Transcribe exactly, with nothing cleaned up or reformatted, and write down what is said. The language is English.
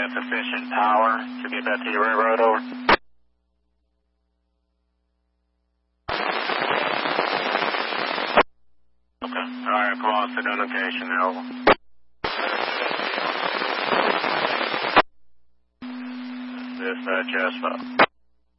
have sufficient power to get back to your railroad, over? Okay. Alright, cross the notification, over. Dispatch, yes,